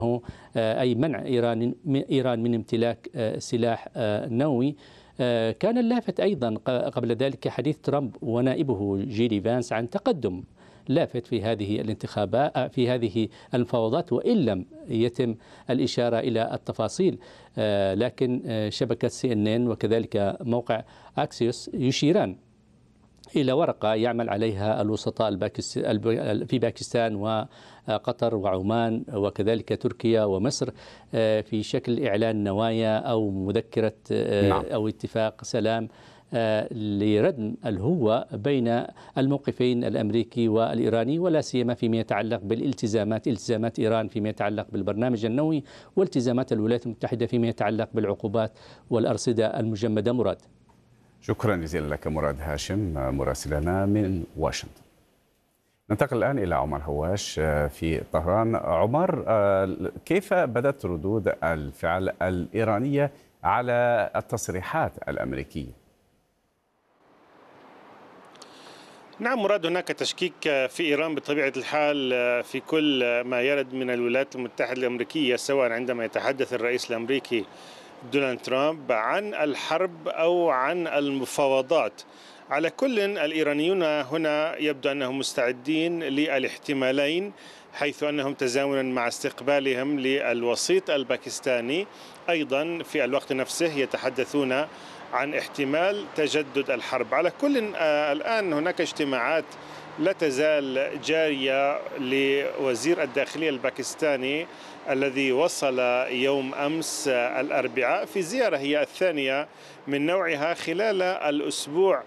أي منع إيران من امتلاك سلاح نووي. كان اللافت أيضا قبل ذلك حديث ترامب ونائبه جيدي فانس عن تقدم لافت في هذه الانتخابات، في هذه المفاوضات، وإن لم يتم الإشارة إلى التفاصيل. لكن شبكة CNN وكذلك موقع أكسيوس يشيران إلى ورقة يعمل عليها الوسطاء في باكستان وقطر وعمان وكذلك تركيا ومصر في شكل إعلان نوايا أو مذكرة نعم. أو اتفاق سلام لردم الهوة بين الموقفين الأمريكي والإيراني، ولا سيما فيما يتعلق التزامات إيران فيما يتعلق بالبرنامج النووي، والتزامات الولايات المتحدة فيما يتعلق بالعقوبات والأرصدة المجمدة. مراد، شكرا جزيلا لك مراد هاشم مراسلنا من واشنطن. ننتقل الآن إلى عمر هواش في طهران. عمر، كيف بدت ردود الفعل الإيرانية على التصريحات الأمريكية؟ نعم مراد، هناك تشكيك في إيران بطبيعة الحال في كل ما يرد من الولايات المتحدة الأمريكية، سواء عندما يتحدث الرئيس الأمريكي دونالد ترامب عن الحرب أو عن المفاوضات. على كل الإيرانيون هنا يبدو أنهم مستعدين للاحتمالين، حيث أنهم تزامنا مع استقبالهم للوسيط الباكستاني أيضا في الوقت نفسه يتحدثون عن احتمال تجدد الحرب. على كل الآن هناك اجتماعات لا تزال جارية لوزير الداخلية الباكستاني الذي وصل يوم أمس الأربعاء في زيارة هي الثانية من نوعها خلال الأسبوع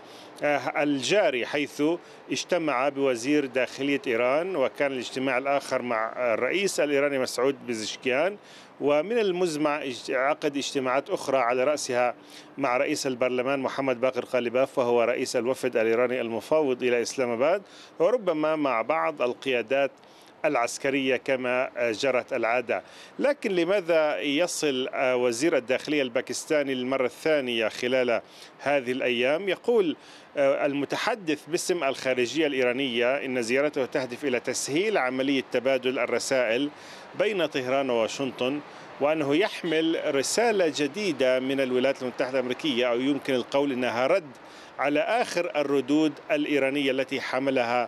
الجاري، حيث اجتمع بوزير داخلية إيران، وكان الاجتماع الآخر مع الرئيس الإيراني مسعود بزشكيان. ومن المزمع عقد اجتماعات أخرى على رأسها مع رئيس البرلمان محمد باقر قالباف، وهو رئيس الوفد الإيراني المفاوض إلى إسلام آباد، وربما مع بعض القيادات العسكرية كما جرت العادة. لكن لماذا يصل وزير الداخلية الباكستاني للمرة الثانية خلال هذه الأيام؟ يقول المتحدث باسم الخارجية الإيرانية إن زيارته تهدف إلى تسهيل عملية تبادل الرسائل بين طهران وواشنطن، وأنه يحمل رسالة جديدة من الولايات المتحدة الأمريكية، أو يمكن القول أنها رد على آخر الردود الإيرانية التي حملها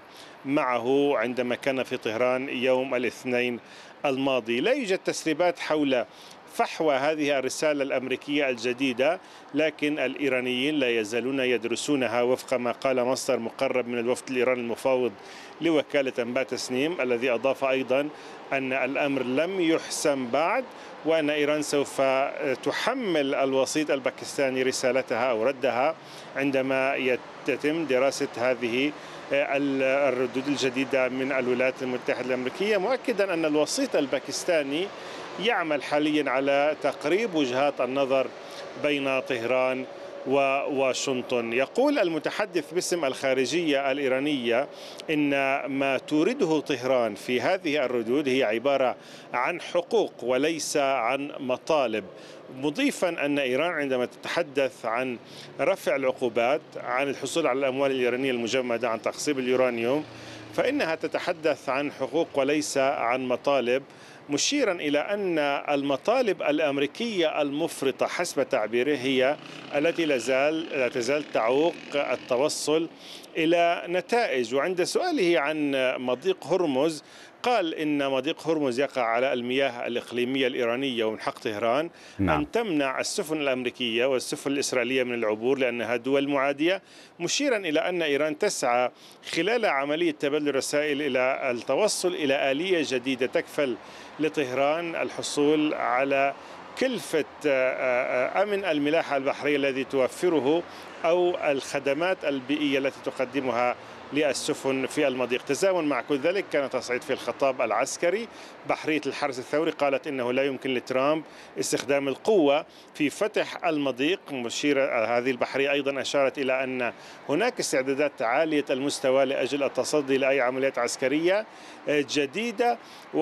معه عندما كان في طهران يوم الاثنين الماضي. لا يوجد تسريبات حول فحوى هذه الرسالة الأمريكية الجديدة، لكن الإيرانيين لا يزالون يدرسونها وفق ما قال مصدر مقرب من الوفد الإيراني المفاوض لوكالة أنباء تسنيم، الذي أضاف أيضا أن الأمر لم يحسم بعد، وأن إيران سوف تحمل الوسيط الباكستاني رسالتها أو ردها عندما يتم دراسة هذه الردود الجديدة من الولايات المتحدة الأمريكية، مؤكدا أن الوسيط الباكستاني يعمل حاليا على تقريب وجهات النظر بين طهران وواشنطن. يقول المتحدث باسم الخارجية الإيرانية إن ما تورده طهران في هذه الردود هي عبارة عن حقوق وليس عن مطالب، مضيفا أن إيران عندما تتحدث عن رفع العقوبات، عن الحصول على الأموال الإيرانية المجمدة، عن تخصيب اليورانيوم، فإنها تتحدث عن حقوق وليس عن مطالب، مشيرا إلى أن المطالب الأمريكية المفرطة حسب تعبيره هي التي لا تزال تعوق التوصل إلى نتائج. وعند سؤاله عن مضيق هرمز قال إن مضيق هرمز يقع على المياه الإقليمية الإيرانية، ومن حق طهران أن تمنع السفن الأمريكية والسفن الإسرائيلية من العبور لأنها دول معادية، مشيرا إلى أن إيران تسعى خلال عملية تبادل الرسائل إلى التوصل إلى آلية جديدة تكفل لطهران الحصول على كلفة أمن الملاحة البحرية الذي توفره أو الخدمات البيئية التي تقدمها للسفن في المضيق. تزامن مع كل ذلك كان تصعيد في الخطاب العسكري. بحرية الحرس الثوري قالت إنه لا يمكن لترامب استخدام القوة في فتح المضيق. مشيرة هذه البحرية أيضا أشارت إلى أن هناك استعدادات عالية المستوى لأجل التصدي لأي عمليات عسكرية جديدة.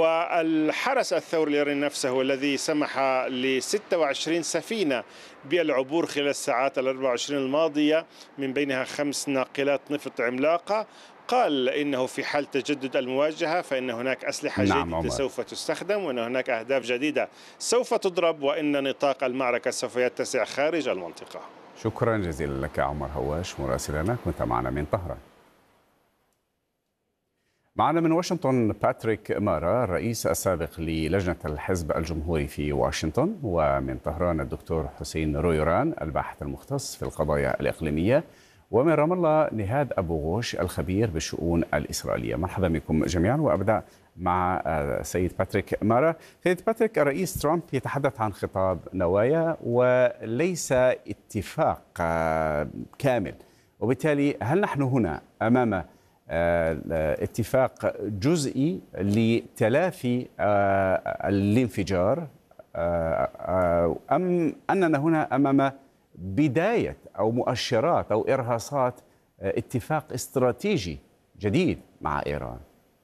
والحرس الثوري الإيراني نفسه هو الذي سمح ل 26 سفينة بالعبور خلال الساعات 24 الماضية، من بينها 5 ناقلات نفط عملاقة، قال إنه في حال تجدد المواجهة فإن هناك أسلحة نعم جديدة عمر. سوف تستخدم، وأن هناك أهداف جديدة سوف تضرب، وإن نطاق المعركة سوف يتسع خارج المنطقة. شكرا جزيلا لك عمر هواش مراسلنا، كنت معنا من طهران. معنا من واشنطن باتريك مارا، الرئيس السابق للجنة الحزب الجمهوري في واشنطن، ومن طهران الدكتور حسين رويران الباحث المختص في القضايا الإقليمية، ومن رام الله نهاد أبو غوش الخبير بالشؤون الإسرائيلية. مرحبا بكم جميعا، وأبدأ مع سيد باتريك مارا. سيد باتريك، الرئيس ترامب يتحدث عن خطاب نوايا وليس اتفاق كامل، وبالتالي هل نحن هنا أمام اتفاق جزئي لتلافي الانفجار، أم أننا هنا أمام بداية أو مؤشرات أو إرهاصات اتفاق استراتيجي جديد مع إيران؟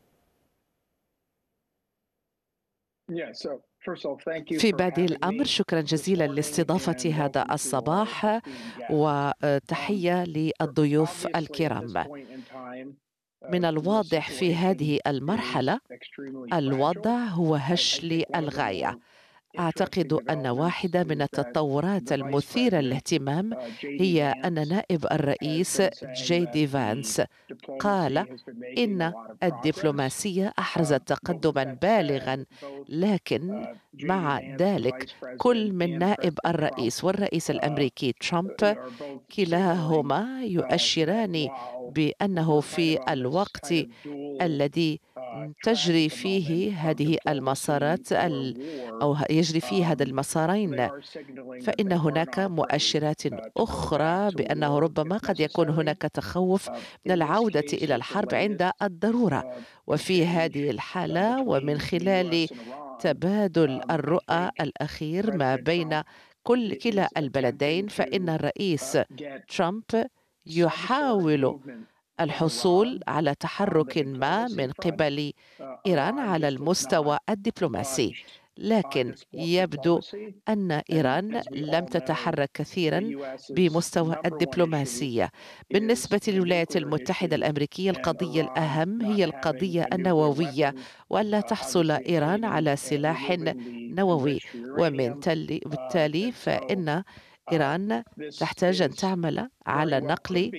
في بادئ الأمر شكرا جزيلا لاستضافة هذا الصباح، وتحية للضيوف الكرام. من الواضح في هذه المرحلة الوضع هو هش للغاية. أعتقد أن واحدة من التطورات المثيرة للاهتمام هي أن نائب الرئيس جي دي فانس قال إن الدبلوماسية أحرزت تقدما بالغا، لكن مع ذلك كل من نائب الرئيس والرئيس الأمريكي ترامب كلاهما يؤشران بأنه في الوقت الذي تجري فيه هذه المسارات أو يجري فيه هذا المسارين، فإن هناك مؤشرات أخرى بأنه ربما قد يكون هناك تخوف من العودة إلى الحرب عند الضرورة. وفي هذه الحالة ومن خلال تبادل الرؤى الأخير ما بين كلا البلدين، فإن الرئيس ترامب يحاول الحصول على تحرك ما من قبل إيران على المستوى الدبلوماسي، لكن يبدو أن إيران لم تتحرك كثيرا بمستوى الدبلوماسية. بالنسبة للولايات المتحدة الأمريكية، القضية الأهم هي القضية النووية، وألا تحصل إيران على سلاح نووي، بالتالي فإن إيران تحتاج أن تعمل على نقل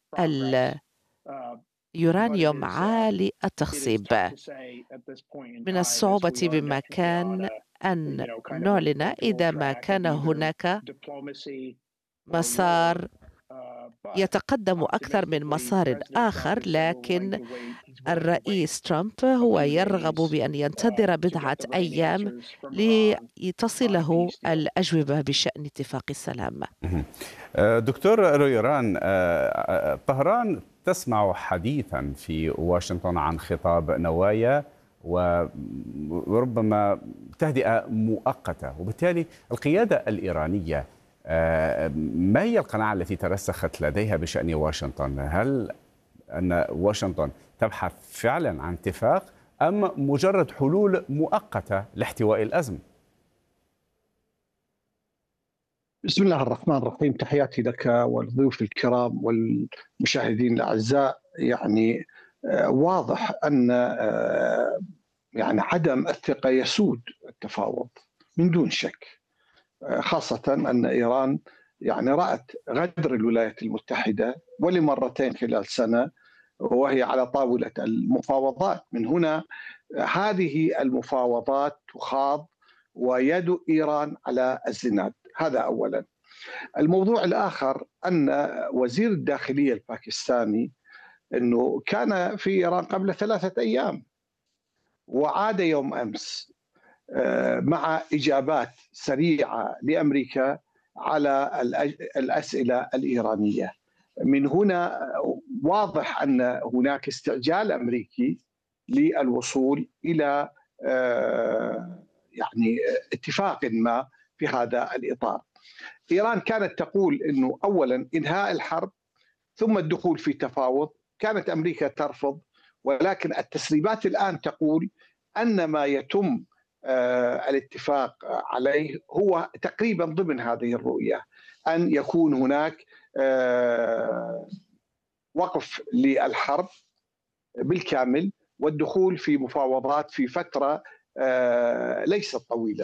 اليورانيوم عالي التخصيب. من الصعوبة بمكان أن نعلن إذا ما كان هناك مسار يتقدم أكثر من مسار آخر، لكن الرئيس ترامب هو يرغب بأن ينتظر بضعة أيام لتصله الأجوبة بشأن اتفاق السلام. دكتور رويران، طهران تسمع حديثا في واشنطن عن خطاب نوايا وربما تهدئة مؤقتة، وبالتالي القيادة الإيرانية ما هي القناعة التي ترسخت لديها بشأن واشنطن؟ هل أن واشنطن تبحث فعلا عن اتفاق أم مجرد حلول مؤقتة لاحتواء الأزمة؟ بسم الله الرحمن الرحيم، تحياتي لك والضيوف الكرام والمشاهدين الأعزاء. يعني واضح أن يعني عدم الثقة يسود التفاوض من دون شك، خاصة أن إيران يعني رأت غدر الولايات المتحدة ولمرتين خلال سنة وهي على طاولة المفاوضات. من هنا هذه المفاوضات تخاض ويد إيران على الزناد، هذا أولا. الموضوع الآخر أن وزير الداخلية الباكستاني أنه كان في إيران قبل 3 أيام وعاد يوم أمس مع إجابات سريعة لأمريكا على الأسئلة الإيرانية. من هنا واضح أن هناك استعجال أمريكي للوصول إلى يعني اتفاق ما في هذا الإطار. إيران كانت تقول أنه أولا إنهاء الحرب ثم الدخول في تفاوض، كانت أمريكا ترفض، ولكن التسريبات الآن تقول أن ما يتم الاتفاق عليه هو تقريبا ضمن هذه الرؤية، أن يكون هناك وقف للحرب بالكامل والدخول في مفاوضات في فترة ليست طويلة.